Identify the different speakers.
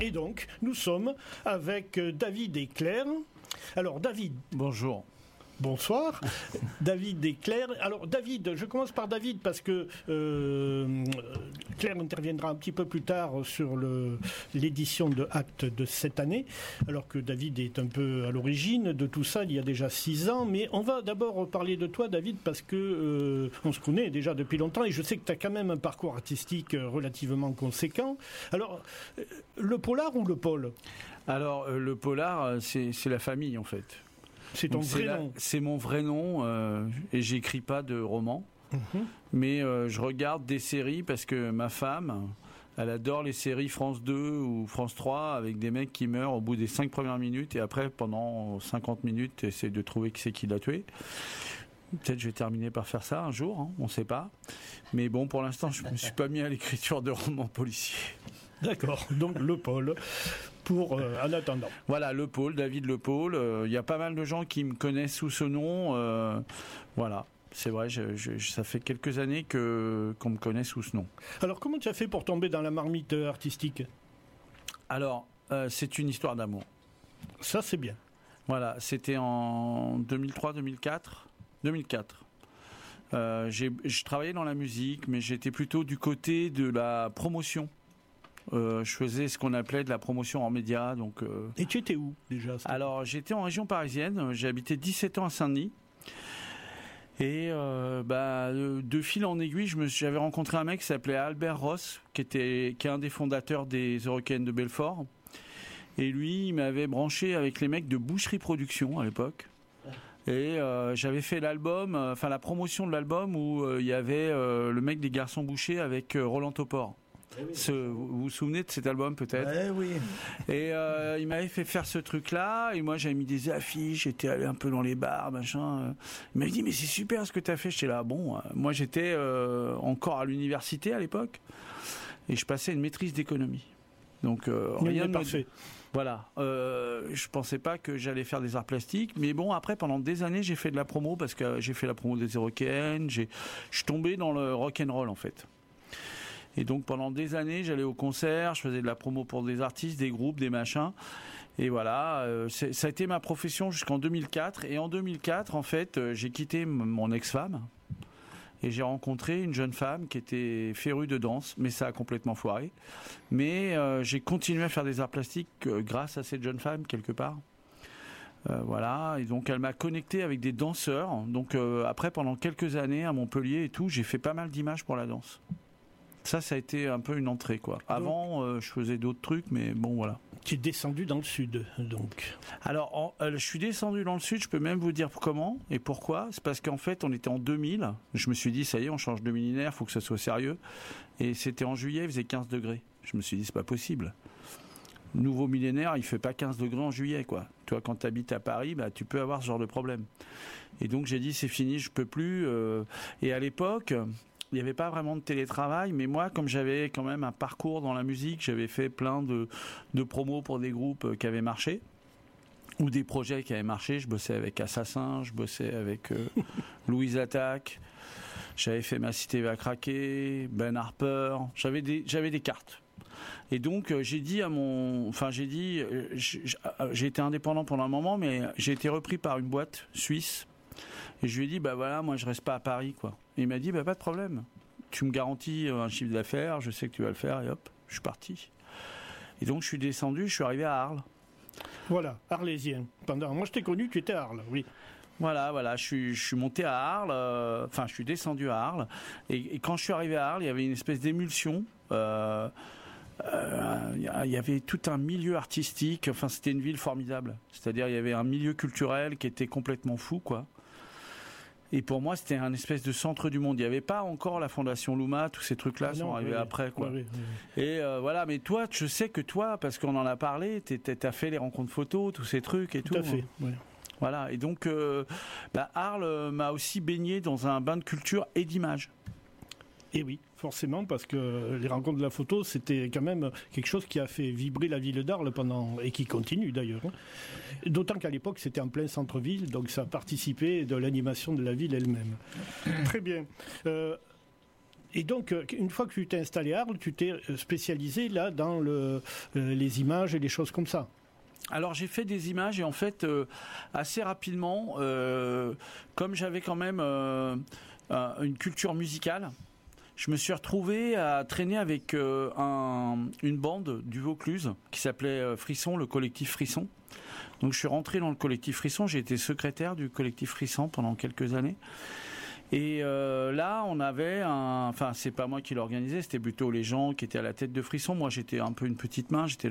Speaker 1: Et donc, nous sommes avec David et Claire. Alors, David.
Speaker 2: Bonjour.
Speaker 1: Bonsoir, David et Claire. Alors David, je commence par David parce que Claire interviendra un petit peu plus tard sur l'édition de Actes de cette année, alors que David est un peu à l'origine de tout ça, il y a déjà 6 ans. Mais on va d'abord parler de toi, David, parce que on se connaît déjà depuis longtemps et je sais que tu as quand même un parcours artistique relativement conséquent. Alors, le polar ou le pôle ?
Speaker 2: Alors, le polar, c'est la famille en fait.
Speaker 1: C'est ton vrai nom.
Speaker 2: C'est mon vrai nom et j'écris pas de romans. Mais je regarde des séries parce que ma femme, elle adore les séries France 2 ou France 3 avec des mecs qui meurent au bout des 5 premières minutes et après pendant 50 minutes essaie de trouver qui c'est qui l'a tué. Peut-être je vais terminer par faire ça un jour, hein, on sait pas. Mais bon, pour l'instant, je me suis pas mis à l'écriture de romans policiers.
Speaker 1: D'accord, donc le pôle. Pour en attendant.
Speaker 2: Voilà, Le Pôle, David Le Pôle. Il y a pas mal de gens qui me connaissent sous ce nom. Voilà, c'est vrai, ça fait quelques années qu'on me connaît sous ce nom.
Speaker 1: Alors, comment tu as fait pour tomber dans la marmite artistique ?
Speaker 2: Alors, c'est une histoire d'amour.
Speaker 1: Ça, c'est bien.
Speaker 2: Voilà, c'était en 2003-2004. 2004. Je travaillais dans la musique, mais j'étais plutôt du côté de la promotion. Je faisais ce qu'on appelait de la promotion en médias. Donc,
Speaker 1: Et tu étais où déjà ?
Speaker 2: Alors j'étais en région parisienne, j'ai habité 17 ans à Saint-Denis. Et de fil en aiguille, j'avais rencontré un mec qui s'appelait Albert Ross, qui est un des fondateurs des Eurockéennes de Belfort. Et lui, il m'avait branché avec les mecs de Boucherie Productions à l'époque. Et j'avais fait l'album, la promotion de l'album où il y avait le mec des Garçons Bouchers avec Roland Topor. Vous vous souvenez de cet album peut-être ?
Speaker 1: Oui.
Speaker 2: Et il m'avait fait faire ce truc-là, et moi j'avais mis des affiches, j'étais allé un peu dans les bars, machin. Il m'avait dit mais c'est super ce que t'as fait. J'étais là, bon, moi j'étais encore à l'université à l'époque, et je passais une maîtrise d'économie. Donc rien de parfait. Voilà, je pensais pas que j'allais faire des arts plastiques, mais bon, après pendant des années j'ai fait de la promo parce que j'ai fait la promo des Eurockéennes, je suis tombé dans le rock'n'roll en fait. Et donc pendant des années, j'allais au concert, je faisais de la promo pour des artistes, des groupes, des machins. Et voilà, ça a été ma profession jusqu'en 2004. Et en 2004, en fait, j'ai quitté mon ex-femme et j'ai rencontré une jeune femme qui était férue de danse, mais ça a complètement foiré. Mais j'ai continué à faire des arts plastiques grâce à cette jeune femme quelque part. Voilà, et donc elle m'a connecté avec des danseurs. Donc après, pendant quelques années à Montpellier et tout, j'ai fait pas mal d'images pour la danse. Ça a été un peu une entrée, quoi. Avant, je faisais d'autres trucs, mais bon, voilà.
Speaker 1: Tu es descendu dans le sud, donc.
Speaker 2: Alors, je suis descendu dans le sud, je peux même vous dire comment et pourquoi. C'est parce qu'en fait, on était en 2000. Je me suis dit, ça y est, on change de millénaire, faut que ça soit sérieux. Et c'était en juillet, il faisait 15 degrés. Je me suis dit, c'est pas possible. Nouveau millénaire, il fait pas 15 degrés en juillet, quoi. Toi, quand tu habites à Paris, tu peux avoir ce genre de problème. Et donc, j'ai dit, c'est fini, je peux plus. Et à l'époque, il n'y avait pas vraiment de télétravail, mais moi, comme j'avais quand même un parcours dans la musique, j'avais fait plein de promos pour des groupes qui avaient marché, ou des projets qui avaient marché. Je bossais avec Assassin, je bossais avec Louise Attaque, j'avais fait Ma Cité va craquer, Ben Harper, j'avais des cartes. Et donc j'ai été indépendant pendant un moment, mais j'ai été repris par une boîte suisse. Et je lui ai dit, moi je reste pas à Paris, quoi. Et il m'a dit, pas de problème. Tu me garantis un chiffre d'affaires, je sais que tu vas le faire, et hop, je suis parti. Et donc je suis descendu, je suis arrivé à Arles.
Speaker 1: Voilà, arlésien. Moi je t'ai connu, tu étais à Arles, oui.
Speaker 2: Voilà, je suis monté à Arles, je suis descendu à Arles. Et quand je suis arrivé à Arles, il y avait une espèce d'émulsion. Il y avait tout un milieu artistique, c'était une ville formidable. C'est-à-dire, il y avait un milieu culturel qui était complètement fou, quoi. Et pour moi, c'était un espèce de centre du monde. Il n'y avait pas encore la Fondation Louma, tous ces trucs-là sont arrivés après, quoi. Oui. Et voilà, mais toi, je sais que toi, parce qu'on en a parlé, t'as fait les rencontres photos, tous ces trucs et tout.
Speaker 1: Tout à fait, oui.
Speaker 2: Voilà, et donc Arles m'a aussi baigné dans un bain de culture et d'image.
Speaker 1: Et oui, forcément, parce que les rencontres de la photo, c'était quand même quelque chose qui a fait vibrer la ville d'Arles et qui continue d'ailleurs. D'autant qu'à l'époque, c'était en plein centre-ville, donc ça participait de l'animation de la ville elle-même. Très bien. Et donc, une fois que tu t'es installé à Arles, tu t'es spécialisé là dans les images et les choses comme ça.
Speaker 2: Alors j'ai fait des images et en fait assez rapidement, comme j'avais quand même une culture musicale, je me suis retrouvé à traîner avec une bande du Vaucluse qui s'appelait Frisson, le collectif Frisson. Donc je suis rentré dans le collectif Frisson, j'ai été secrétaire du collectif Frisson pendant quelques années. Et là, on avait enfin, c'est pas moi qui l'organisais, c'était plutôt les gens qui étaient à la tête de Frisson. Moi, j'étais un peu une petite main, j'étais